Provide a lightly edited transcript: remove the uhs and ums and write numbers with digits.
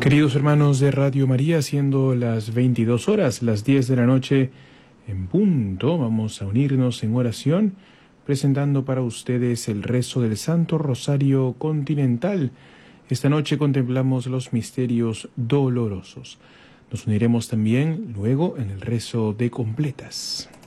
Queridos hermanos de Radio María, siendo las 22 horas, las 10 de la noche en punto, vamos a unirnos en oración, presentando para ustedes el rezo del Santo Rosario Continental. Esta noche contemplamos los misterios dolorosos. Nos uniremos también luego en el rezo de completas.